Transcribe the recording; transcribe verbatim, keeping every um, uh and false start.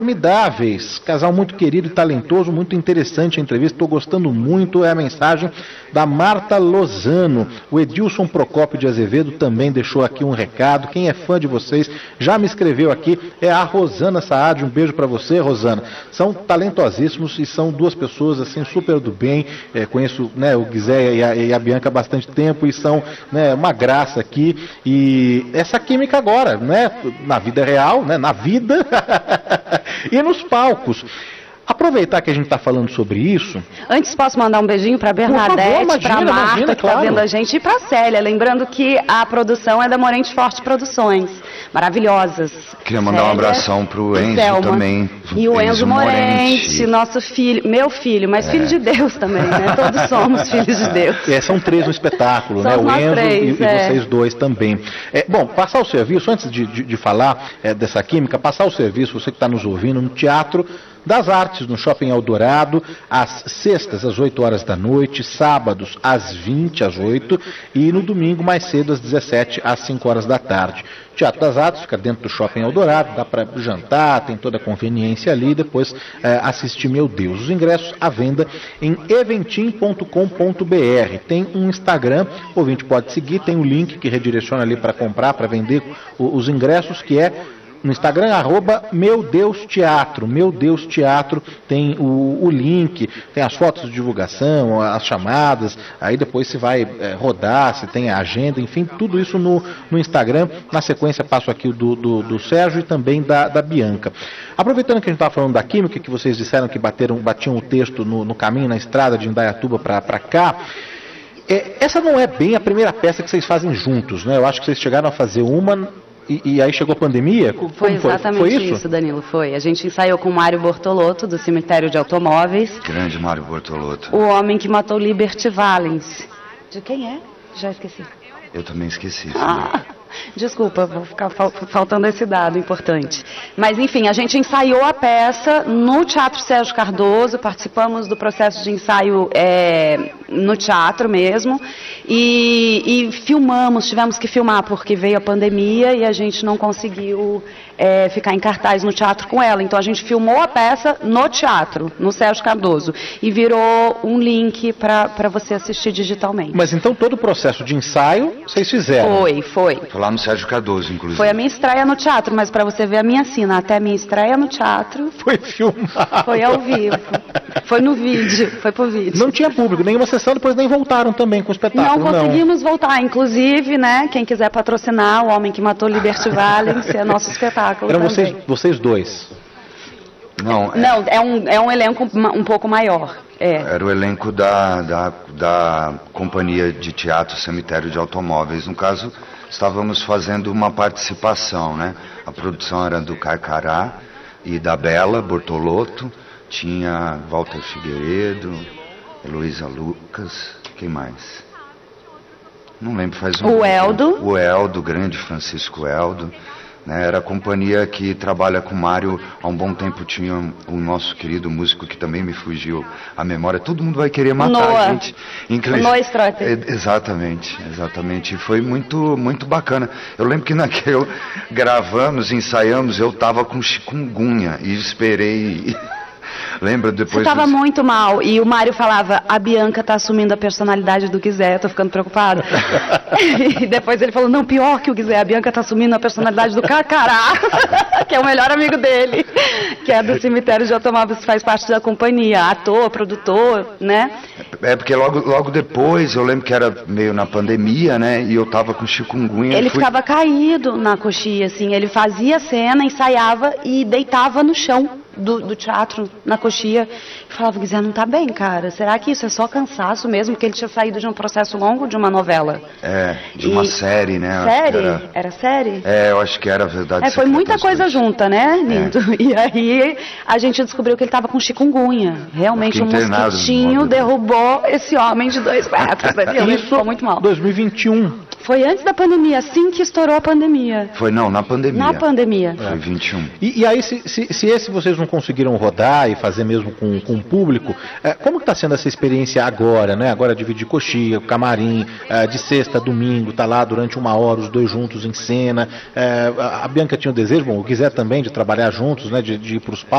Formidáveis, casal muito querido e talentoso, muito interessante a entrevista, estou gostando muito, é a mensagem da Marta Lozano. O Edilson Procópio de Azevedo também deixou aqui um recado, quem é fã de vocês já me escreveu aqui, é a Rosana Saad, um beijo para você, Rosana. São talentosíssimos e são duas pessoas assim super do bem, é, conheço, né, o Guizé e a, e a Bianca há bastante tempo e são, né, uma graça aqui, e essa química agora, né, na vida real, né, na vida e nos palcos. Aproveitar que a gente está falando sobre isso. Antes posso mandar um beijinho para Bernadette, para Marta, imagina, que está claro. Vendo a gente, e para Célia. Lembrando que a produção é da Morente Forte Produções. Maravilhosas. Queria mandar Célia, um abração para o Enzo Thelma, também. E o Enzo, Enzo Morente, Morente, nosso filho, meu filho, mas é. filho de Deus também, né? Todos somos filhos de Deus. É, são três no espetáculo, né? O Enzo três, e, é. e vocês dois também. É, bom, passar o serviço, antes de, de, de falar é, dessa química, passar o serviço, você que está nos ouvindo, no Teatro das Artes, no Shopping Eldorado, às sextas, às oito horas da noite, sábados, às vinte, às oito, e no domingo, mais cedo, às dezessete, às cinco horas da tarde. O Teatro das Artes fica dentro do Shopping Eldorado, dá para jantar, tem toda a conveniência ali, depois é, assistir Meu Deus. Os ingressos à venda em eventim ponto com ponto br. Tem um Instagram, o ouvinte pode seguir, tem um link que redireciona ali para comprar, para vender os ingressos, que é no Instagram, arroba Meu Deus Teatro. Meu Deus Teatro tem o, o link, tem as fotos de divulgação, as chamadas, aí depois se vai é, rodar, se tem a agenda, enfim, tudo isso no, no Instagram. Na sequência passo aqui o do, do, do Sérgio e também da, da Bianca. Aproveitando que a gente estava falando da química, que vocês disseram que bateram, batiam o texto no, no caminho, na estrada de Indaiatuba para cá, é, essa não é bem a primeira peça que vocês fazem juntos, né? Eu acho que vocês chegaram a fazer uma... E, e aí chegou a pandemia? Como foi exatamente foi? Foi isso? isso, Danilo, foi. A gente ensaiou com o Mário Bortolotto, do Cemitério de Automóveis. Grande Mário Bortolotto. O homem que matou Liberty Valens. De quem é? Já esqueci. Eu também esqueci. Ah, desculpa, vou ficar fal faltando esse dado importante. Mas, enfim, a gente ensaiou a peça no Teatro Sérgio Cardoso, participamos do processo de ensaio é, no teatro mesmo, e, e filmamos, tivemos que filmar porque veio a pandemia e a gente não conseguiu é, ficar em cartaz no teatro com ela. Então, a gente filmou a peça no teatro, no Sérgio Cardoso, e virou um link para você assistir digitalmente. Mas, então, todo o processo de ensaio vocês fizeram? Foi, foi. Foi lá no Sérgio Cardoso, inclusive. Foi a minha estreia no teatro, mas para você ver a minha cena, até a minha estreia no teatro... Foi filmado. Foi ao vivo. Foi no vídeo, foi pro vídeo. Não tinha público, nenhuma sessão, depois nem voltaram também com o espetáculo, não. Conseguimos não. voltar, inclusive, né, quem quiser patrocinar, O Homem que Matou Liberty Valens, é nosso espetáculo. Eram vocês, vocês dois? Não, é... não é, um, é um elenco um pouco maior. É. Era o elenco da, da, da Companhia de Teatro Cemitério de Automóveis. No caso, estávamos fazendo uma participação, né? A produção era do Carcará e da Bela Bortolotto, tinha Walter Figueiredo, Heloísa Lucas, quem mais? Não lembro, faz um... O Eldo. O Eldo, grande Francisco Eldo. Né, era a companhia que trabalha com o Mário há um bom tempo, tinha o nosso querido músico que também me fugiu a memória, todo mundo vai querer matar Noah. a gente. Inclusive, Noah Strotter. Exatamente, exatamente, foi muito, muito bacana. Eu lembro que naquele gravamos, ensaiamos, eu tava com chikungunya e esperei... Lembra depois... Você estava dos... muito mal e o Mário falava, a Bianca tá assumindo a personalidade do Guizé, eu tô ficando preocupado. E depois ele falou, não, pior que o Guizé, a Bianca tá assumindo a personalidade do Carcará, que é o melhor amigo dele, que é do Cemitério de Automóveis, faz parte da companhia, ator, produtor, né? É porque logo, logo depois, eu lembro que era meio na pandemia, né, e eu tava com chikungunya. Ele fui... ficava caído na coxia, assim, ele fazia cena, ensaiava e deitava no chão. Do, do teatro, na coxia, e falava, Guizé, não tá bem, cara, será que isso é só cansaço mesmo, que ele tinha saído de um processo longo de uma novela? É, de uma e... série, né? Série? Era... era série? É, eu acho que era Verdade. É, foi muita coisa dois. junta, né, Lindo? É. E aí a gente descobriu que ele tava com chikungunya, realmente um mosquitinho derrubou esse homem de dois metros, ele ficou muito mal. dois mil e vinte e um Foi antes da pandemia, assim que estourou a pandemia. Foi, não, na pandemia. Na pandemia. Foi vinte e um. E, e aí, se, se, se esse vocês não conseguiram rodar e fazer mesmo com, com o público, é, como está sendo essa experiência agora, né? Agora dividir coxinha, camarim, é, de sexta a domingo, tá lá durante uma hora os dois juntos em cena. É, a Bianca tinha o desejo, bom, o quiser também, de trabalhar juntos, né? De, de ir para os palcos.